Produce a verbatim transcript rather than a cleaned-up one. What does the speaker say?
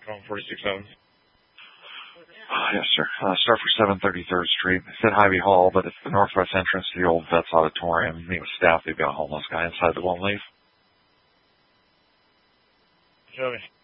Phone forty-six seven. Uh, yes, sir. Uh, start for seven thirty-third Street. It's at Hy-Vee Hall, but it's the northwest entrance to the old Vets Auditorium. Meet with staff. They've got a homeless guy inside that won't leave. Joey.